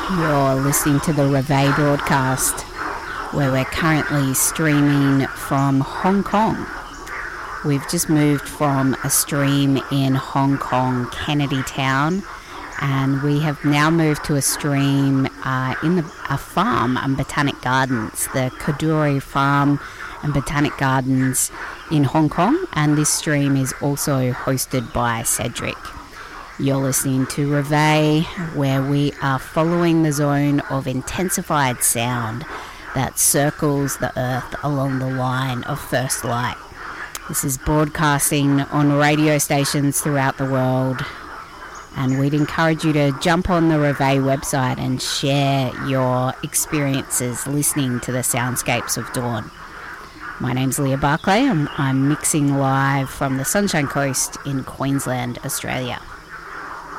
You're listening to the Reveille broadcast, where we're currently streaming from Hong Kong. We've just moved from a stream in Hong Kong, Kennedy Town, and we have now moved to a stream in a farm and botanic gardens, the Kadoorie Farm and Botanic Gardens in Hong Kong, and this stream is also hosted by Cedric. You're listening to Reveille, where we are following the zone of intensified sound that circles the earth along the line of first light. This is broadcasting on radio stations throughout the world, and we'd encourage you to jump on the Reveille website and share your experiences listening to the soundscapes of dawn. My name's Leah Barclay, and I'm mixing live from the Sunshine Coast in Queensland, Australia.